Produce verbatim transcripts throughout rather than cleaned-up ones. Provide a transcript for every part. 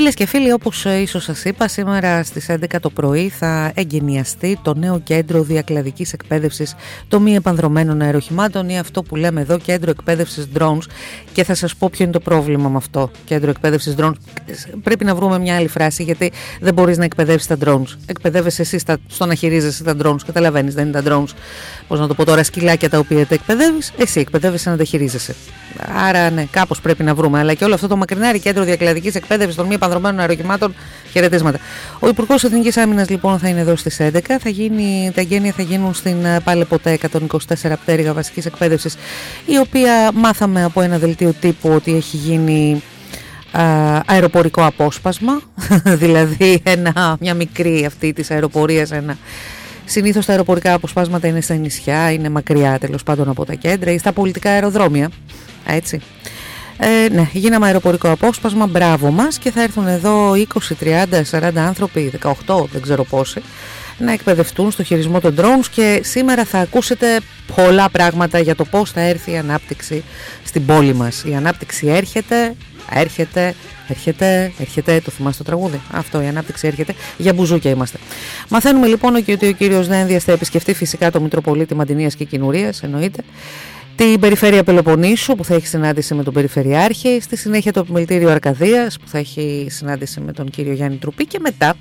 Φίλες και φίλοι, όπως ίσως σας είπα, σήμερα στις έντεκα το πρωί θα εγκαινιαστεί το νέο κέντρο διακλαδικής εκπαίδευσης των μη επανδρωμένων αεροχημάτων, ή αυτό που λέμε εδώ κέντρο εκπαίδευσης drones. Και θα σας πω ποιο είναι το πρόβλημα με αυτό. Κέντρο εκπαίδευσης drones. Πρέπει να βρούμε μια άλλη φράση, γιατί δεν μπορείς να εκπαιδεύσεις τα drones. Εκπαιδεύεσαι εσύ στα, στο να χειρίζεσαι τα drones. Καταλαβαίνεις, δεν είναι τα drones, πώς να το πω τώρα, σκυλάκια τα οποία τα εκπαιδεύεις. Εσύ εκπαιδεύεσαι να τα χειρίζεσαι. Άρα, ναι, κάπως πρέπει να βρούμε. Αλλά και όλο αυτό το μακρινάρι κέντρο διακλαδικής εκπαίδευσης των μη επανδρωμένων αεροχημάτων, χαιρετίσματα. Ο Υπουργός Εθνικής Άμυνας λοιπόν θα είναι εδώ στις έντεκα. Θα γίνει, τα εγγένεια θα γίνουν στην Πάλαιποτέ εκατόν είκοσι τέσσερα πτέρυγα βασικής εκπαίδευσης, η οποία μάθαμε από ένα δελτίο τύπου ότι έχει γίνει α, αεροπορικό απόσπασμα, δηλαδή ένα, μια μικρή αυτή της αεροπορίας, ένα. Συνήθως τα αεροπορικά αποσπάσματα είναι στα νησιά, είναι μακριά τέλος πάντων από τα κέντρα ή στα πολιτικά αεροδρόμια, έτσι. Ε, ναι, γίναμε αεροπορικό απόσπασμα, μπράβο μας, και θα έρθουν εδώ είκοσι, τριάντα, σαράντα άνθρωποι, δεκαοκτώ, δεν ξέρω πόσοι, να εκπαιδευτούν στο χειρισμό των drones, και σήμερα θα ακούσετε πολλά πράγματα για το πώς θα έρθει η ανάπτυξη στην πόλη μας. Η ανάπτυξη έρχεται, έρχεται, έρχεται, έρχεται, το θυμάστε το τραγούδι? Αυτό, η ανάπτυξη έρχεται, για μπουζούκια είμαστε. Μαθαίνουμε λοιπόν ότι ο κύριος Δένδιας θα επισκεφτεί φυσικά το Μητροπολίτη Μαντινίας και Κινουρίας, εννοείται, την περιφέρεια Πελοποννήσου που θα έχει συνάντηση με τον Περιφερειάρχη, στη συνέχεια το Επιμελητήριο Αρκαδίας που θα έχει συνάντηση με τον κύριο Γιάννη Τρουπή, και μετά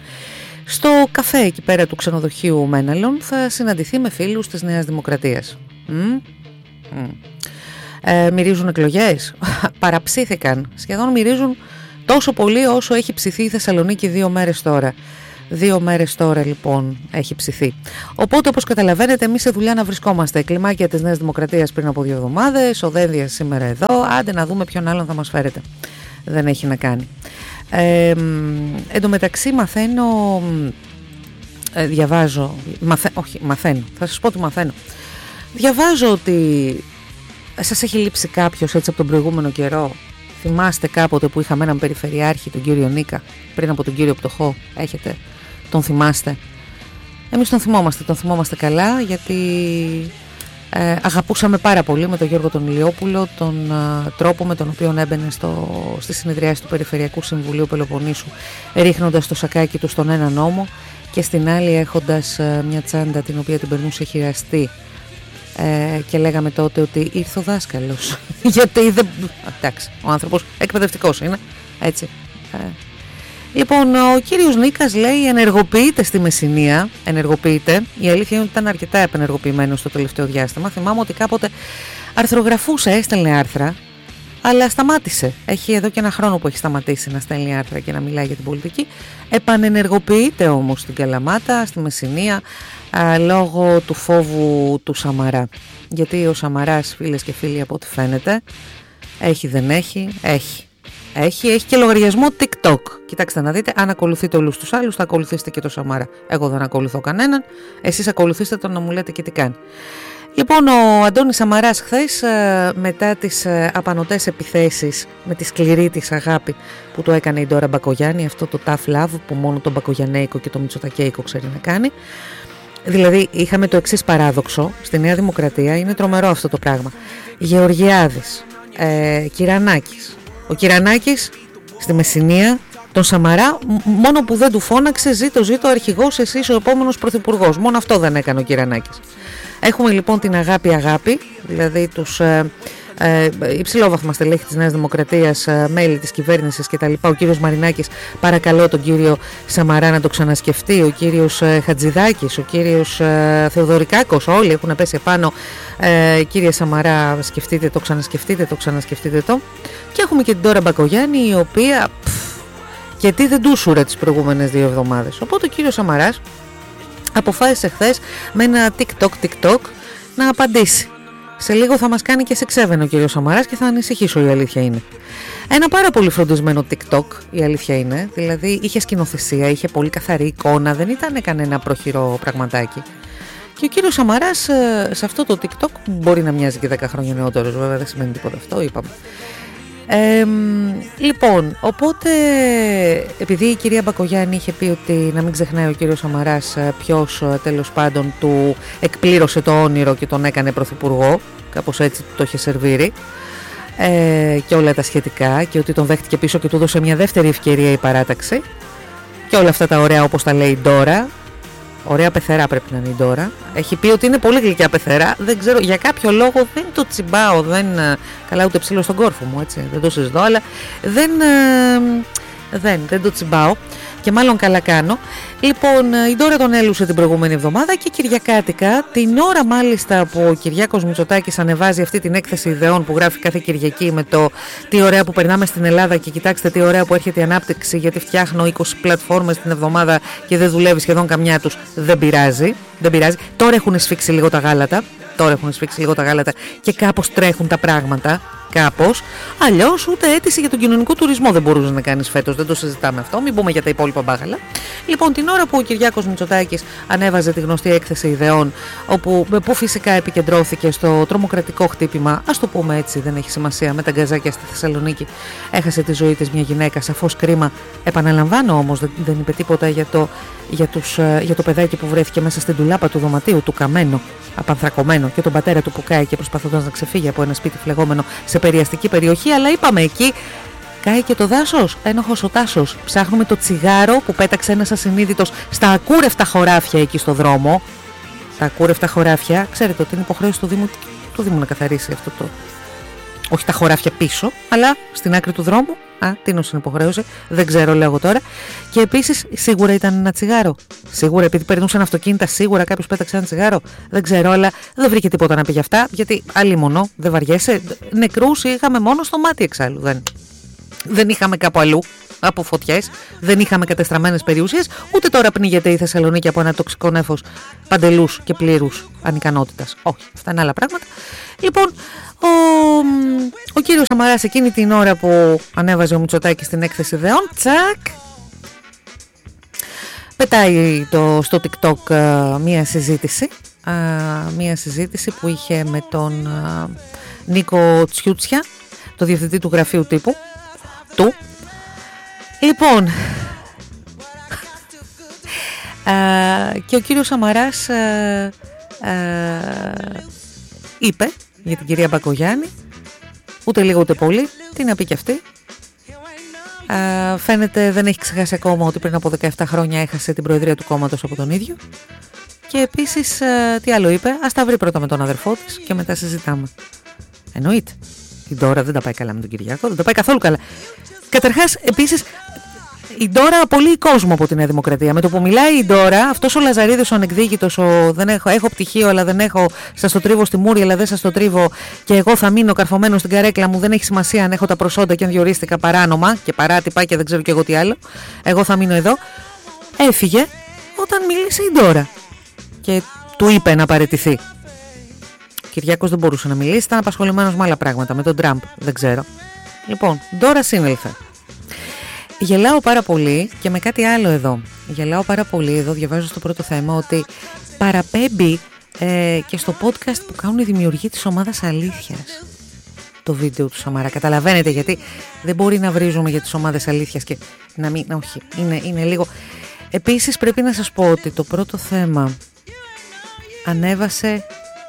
στο καφέ εκεί πέρα του ξενοδοχείου Μέναλον θα συναντηθεί με φίλους της Νέας Δημοκρατίας. Mm? Mm. Ε, μυρίζουν εκλογές? Παραψήθηκαν. Σχεδόν μυρίζουν τόσο πολύ όσο έχει ψηθεί η Θεσσαλονίκη δύο μέρες τώρα. Δύο μέρες τώρα λοιπόν έχει ψηθεί. Οπότε, όπως καταλαβαίνετε, εμείς σε δουλειά να βρισκόμαστε. Κλιμάκια της Νέας Δημοκρατίας πριν από δύο εβδομάδες, ο Δένδιας σήμερα εδώ. Άντε να δούμε ποιον άλλον θα μας φέρετε. Δεν έχει να κάνει. Ε, εν τω μεταξύ μαθαίνω, ε, διαβάζω, μαθα, όχι μαθαίνω, θα σας πω τι μαθαίνω. Διαβάζω ότι σας έχει λείψει κάποιος έτσι από τον προηγούμενο καιρό. Θυμάστε κάποτε που είχαμε έναν περιφερειάρχη, τον κύριο Νίκα, πριν από τον κύριο Πτωχό? Έχετε, τον θυμάστε? Εμείς τον θυμόμαστε, τον θυμόμαστε καλά, γιατί ε, αγαπούσαμε πάρα πολύ με τον Γιώργο τον Ηλιόπουλο τον ε, τρόπο με τον οποίο έμπαινε στο, στη συνεδριάση του Περιφερειακού Συμβουλίου Πελοποννήσου, ρίχνοντας το σακάκι του στον ένα νόμο και στην άλλη έχοντας ε, μια τσάντα την οποία την περνούσε χειραστή. Ε, και λέγαμε τότε ότι ήρθε ο δάσκαλος. Γιατί δεν. Εντάξει, ο άνθρωπος εκπαιδευτικός είναι. Έτσι. Ε. Λοιπόν, ο κύριος Νίκας λέει ενεργοποιείται στη Μεσσηνία. Ενεργοποιείται. Η αλήθεια είναι ότι ήταν αρκετά επενεργοποιημένος στο τελευταίο διάστημα. Θυμάμαι ότι κάποτε αρθρογραφούσε, έστελνε άρθρα, αλλά σταμάτησε. Έχει εδώ και ένα χρόνο που έχει σταματήσει να στέλνει άρθρα και να μιλάει για την πολιτική. Επανενεργοποιείται όμως στην Καλαμάτα, στη Μεσσηνία, α, λόγω του φόβου του Σαμαρά. Γιατί ο Σαμαράς, φίλες και φίλοι, από ό,τι φαίνεται, έχει δεν έχει, έχει. Έχει, έχει και λογαριασμό TikTok. Κοιτάξτε να δείτε, αν ακολουθείτε όλους τους άλλους, θα ακολουθήσετε και το Σαμαρά. Εγώ δεν ακολουθώ κανέναν, εσείς ακολουθήστε τον να μου λέτε και τι κάνει. Λοιπόν, ο Αντώνης Σαμαράς χθες, μετά τις απανωτές επιθέσεις με τη σκληρή της αγάπη που του έκανε η Ντόρα Μπακογιάννη, αυτό το tough love που μόνο τον Μπακογιανέικο και το Μητσοτακέικο ξέρει να κάνει. Δηλαδή είχαμε το εξής παράδοξο στη Νέα Δημοκρατία, είναι τρομερό αυτό το πράγμα. Γεωργιάδης, ε, Κυρανάκης. Ο Κυρανάκης στη Μεσσηνία τον Σαμαρά, μόνο που δεν του φώναξε ζήτω ζήτω αρχηγός, εσείς ο επόμενος πρωθυπουργός. Μόνο αυτό δεν έκανε ο Κυρανάκης. Έχουμε λοιπόν την αγάπη αγάπη, δηλαδή τους ε, ε, υψηλόβαθμα στελέχη της Νέας Δημοκρατίας, ε, μέλη της κυβέρνησης κτλ. Ο κύριος Μαρινάκης παρακαλώ τον κύριο Σαμαρά να το ξανασκεφτεί, ο κύριος ε, Χατζηδάκης, ο κύριος ε, Θεοδωρικάκος, όλοι έχουν πέσει επάνω. Ε, κύριε Σαμαρά, σκεφτείτε το, ξανασκεφτείτε το, ξανασκεφτείτε το. Και έχουμε και την Ντόρα Μπακογιάννη, η οποία πφ, γιατί δεν τούσουρε τις προηγούμενες δύο εβδομάδες. Οπότε ο κύριος Σαμαράς αποφάσισε χθες με ένα TikTok TikTok να απαντήσει. Σε λίγο θα μας κάνει και σε ξέβαινο ο κύριος Σαμαράς και θα ανησυχήσω, η αλήθεια είναι. Ένα πάρα πολύ φροντισμένο TikTok, η αλήθεια είναι. Δηλαδή είχε σκηνοθεσία, είχε πολύ καθαρή εικόνα, δεν ήταν κανένα πρόχειρο πραγματάκι. Και ο κύριος Σαμαράς σε αυτό το TikTok, που μπορεί να μοιάζει και δέκα χρόνια νεότερος, βέβαια δεν σημαίνει τίποτα αυτό, είπαμε. Ε, λοιπόν, οπότε επειδή η κυρία Μπακογιάννη είχε πει ότι να μην ξεχνάει ο κύριος Σαμαράς ποιος τέλος πάντων του εκπλήρωσε το όνειρο και τον έκανε πρωθυπουργό, κάπως έτσι το είχε σερβίρει, ε, και όλα τα σχετικά, και ότι τον δέχτηκε πίσω και του έδωσε μια δεύτερη ευκαιρία η παράταξη και όλα αυτά τα ωραία, όπως τα λέει η Ντόρα. Ωραία πεθερά πρέπει να είναι η Ντόρα. Έχει πει ότι είναι πολύ γλυκιά πεθερά. Δεν ξέρω, για κάποιο λόγο δεν το τσιμπάω. Δεν, καλά, ούτε ψήλο στον κόρφο μου, έτσι. Δεν το συζητώ, αλλά δεν, δεν, δεν το τσιμπάω. Και μάλλον καλά κάνω. Λοιπόν, η Ντόρα τον έλουσε την προηγούμενη εβδομάδα και κυριακάτικα, την ώρα μάλιστα που ο Κυριάκος Μητσοτάκης ανεβάζει αυτή την έκθεση ιδεών που γράφει κάθε Κυριακή με το τι ωραία που περνάμε στην Ελλάδα και κοιτάξτε τι ωραία που έρχεται η ανάπτυξη, γιατί φτιάχνω είκοσι πλατφόρμες την εβδομάδα και δεν δουλεύει σχεδόν καμιά τους. Δεν πειράζει, δεν πειράζει. Τώρα έχουν σφίξει λίγο τα γάλατα. Τώρα έχουν σφίξει λίγο τα γάλατα και κάπως τρέχουν τα πράγματα. Κάπως. Αλλιώς ούτε αίτηση για τον κοινωνικό τουρισμό δεν μπορούσε να κάνεις φέτος. Δεν το συζητάμε αυτό. Μην πούμε για τα υπόλοιπα μπάγαλα. Λοιπόν, την ώρα που ο Κυριάκος Μητσοτάκης ανέβαζε τη γνωστή έκθεση ιδεών, όπου που φυσικά επικεντρώθηκε στο τρομοκρατικό χτύπημα, ας το πούμε έτσι, δεν έχει σημασία, με τα γκαζάκια στη Θεσσαλονίκη, έχασε τη ζωή της μια γυναίκα, σαφώς κρίμα. Επαναλαμβάνω όμως, δεν, δεν είπε τίποτα για το, για, τους, για το παιδάκι που βρέθηκε μέσα στην ντουλάπα του δωματίου του, καμένο, απανθρακωμένο, και τον πατέρα του που κάει και προσπαθώντας να ξεφύγει από ένα σπίτι φλεγόμενο σε περιαστική περιοχή. Αλλά είπαμε, εκεί κάει και το δάσος, ένοχος ο Τάσος. Ψάχνουμε το τσιγάρο που πέταξε ένας ασυνείδητος στα ακούρευτα χωράφια εκεί στο δρόμο. Τα ακούρευτα χωράφια, ξέρετε ότι είναι υποχρέωση του Δήμου, του Δήμου να καθαρίσει αυτό το. Όχι τα χωράφια πίσω, αλλά στην άκρη του δρόμου. Α, τι είναι υποχρέωση, δεν ξέρω, λέω εγώ τώρα. Και επίσης, σίγουρα ήταν ένα τσιγάρο. Σίγουρα, επειδή περνούσαν αυτοκίνητα, σίγουρα κάποιος πέταξε ένα τσιγάρο. Δεν ξέρω, αλλά δεν βρήκε τίποτα να πει γι' αυτά. Γιατί αλίμονο, δεν βαριέσαι. Νεκρούς είχαμε μόνο στο μάτι εξάλλου. Δεν, δεν είχαμε κάπου αλλού από φωτιές. Δεν είχαμε κατεστραμμένες περιουσίες. Ούτε τώρα πνίγεται η Θεσσαλονίκη από ένα τοξικό νέφος παντελούς και πλήρους ανικανότητας. Όχι, αυτά είναι άλλα πράγματα. Λοιπόν. Ο, ο κύριος Σαμαράς εκείνη την ώρα που ανέβαζε ο Μητσοτάκης στην έκθεση ιδεών, τσακ, πετάει το, στο TikTok uh, μία συζήτηση uh, μία συζήτηση που είχε με τον uh, Νίκο Τσιούτσια, το διευθυντή του γραφείου τύπου του. Λοιπόν, uh, και ο κύριος Σαμαράς uh, uh, είπε για την κυρία Μπακογιάννη, ούτε λίγο ούτε πολύ, τι να πει κι αυτή. Α, φαίνεται δεν έχει ξεχάσει ακόμα ότι πριν από δεκαεπτά χρόνια έχασε την προεδρία του κόμματος από τον ίδιο. Και επίσης, α, τι άλλο είπε, ας τα βρει πρώτα με τον αδερφό της και μετά συζητάμε. Εννοείται. Η Ντόρα δεν τα πάει καλά με τον Κυριάκο, δεν τα πάει καθόλου καλά. Καταρχάς, επίσης, η Ντόρα απολύει κόσμο από τη Νέα Δημοκρατία. Με το που μιλάει η Ντόρα, αυτός ο Λαζαρίδης, ο ανεκδίκητος, ο, δεν έχω, έχω πτυχίο αλλά δεν έχω, σας το τρίβω στη μούρη αλλά δεν σας το τρίβω και εγώ θα μείνω καρφωμένο στην καρέκλα μου, δεν έχει σημασία αν έχω τα προσόντα και αν διορίστηκα παράνομα και παράτυπα και δεν ξέρω κι εγώ τι άλλο, εγώ θα μείνω εδώ. Έφυγε όταν μίλησε η Ντόρα και του είπε να παραιτηθεί. Ο Κυριάκος δεν μπορούσε να μιλήσει, ήταν απασχολημένος με άλλα πράγματα, με τον Τραμπ, δεν ξέρω. Λοιπόν, Ντόρα σύνελθε. Γελάω πάρα πολύ και με κάτι άλλο εδώ. Γελάω πάρα πολύ εδώ, διαβάζω στο πρώτο θέμα ότι παραπέμπει ε, και στο podcast που κάνουν οι δημιουργοί της ομάδας Αλήθειας το βίντεο του Σαμαρά. Καταλαβαίνετε γιατί δεν μπορεί να βρίζουμε για τις ομάδες Αλήθειας και να μην, όχι, είναι, είναι λίγο. Επίσης πρέπει να σας πω ότι το πρώτο θέμα ανέβασε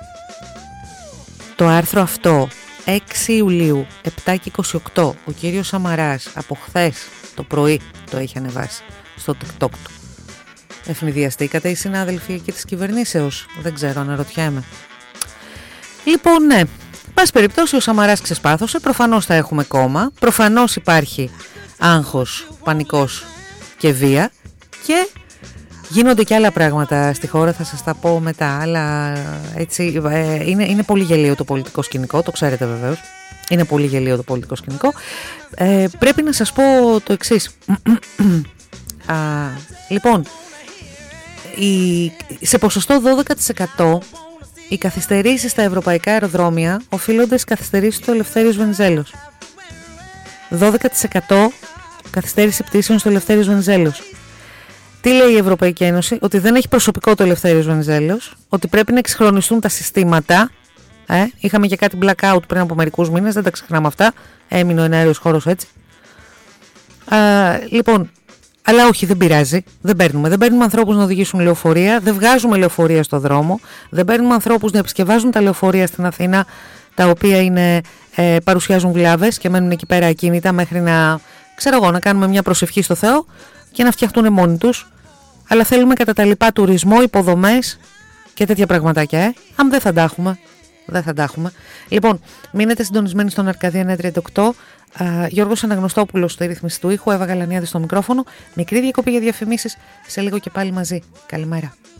το άρθρο αυτό έξι Ιουλίου επτά και είκοσι οκτώ. Ο κύριος Σαμαράς από χθες το πρωί το έχει ανεβάσει στο TikTok του. Ευνηδιαστήκατε οι συνάδελφοι εκεί της κυβερνήσεως? Δεν ξέρω, αναρωτιέμαι. Λοιπόν, ναι, πάση περιπτώσει ο Σαμαράς ξεσπάθωσε. Προφανώς θα έχουμε κόμμα. Προφανώς υπάρχει άγχος, πανικός και βία. Και γίνονται και άλλα πράγματα στη χώρα, θα σας τα πω μετά. Αλλά έτσι, ε, είναι, είναι πολύ γελίο το πολιτικό σκηνικό, το ξέρετε βεβαίως. Είναι πολύ γελίο το πολιτικό σκηνικό. Ε, πρέπει να σας πω το εξής. Α, λοιπόν, η, σε ποσοστό δώδεκα τοις εκατό οι καθυστερήσεις στα ευρωπαϊκά αεροδρόμια οφείλονται στις καθυστερήσεις του Ελευθέριος Βενιζέλος. δώδεκα τοις εκατό καθυστέρηση πτήσεων στο Ελευθέριος Βενιζέλος. Τι λέει η Ευρωπαϊκή Ένωση? Ότι δεν έχει προσωπικό το Ελευθέριος Βενιζέλος, ότι πρέπει να εξυγχρονιστούν τα συστήματα. Ε, είχαμε και κάτι blackout πριν από μερικούς μήνες, δεν τα ξεχνάμε αυτά. Έμεινε ο εναέριος χώρος έτσι. Α, λοιπόν, αλλά όχι, δεν πειράζει. Δεν παίρνουμε. Δεν παίρνουμε ανθρώπους να οδηγήσουν λεωφορεία, δεν βγάζουμε λεωφορεία στο δρόμο, δεν παίρνουμε ανθρώπους να επισκευάζουν τα λεωφορεία στην Αθήνα. τα οποία είναι, ε, παρουσιάζουν βλάβες και μένουν εκεί πέρα ακίνητα μέχρι να, ξέρω εγώ, να κάνουμε μια προσευχή στο Θεό και να φτιαχτούν μόνοι τους. Αλλά θέλουμε κατά τα λοιπά τουρισμό, υποδομές και τέτοια πραγματάκια, ε. Αν δεν θα τα έχουμε, δεν θα τα έχουμε. Λοιπόν, μείνετε συντονισμένοι στον Αρκαδία εννιακόσια τριάντα οκτώ. Uh, Γιώργος Αναγνωστόπουλος στη ρύθμιση του ήχου, Εύα Γαλανιάδη στο μικρόφωνο. Μικρή διακοπή για διαφημίσεις, σε λίγο και πάλι μαζί. Καλημέρα.